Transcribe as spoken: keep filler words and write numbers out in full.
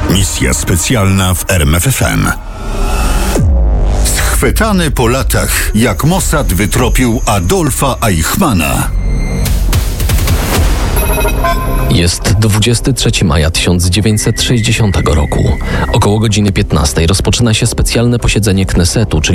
Misja specjalna w R M F F M. Schwytany po latach, jak Mossad wytropił Adolfa Eichmana. Jest dwudziestego trzeciego maja tysiąc dziewięćset sześćdziesiątego roku. Około godziny piętnastej rozpoczyna się specjalne posiedzenie Knesetu, czyli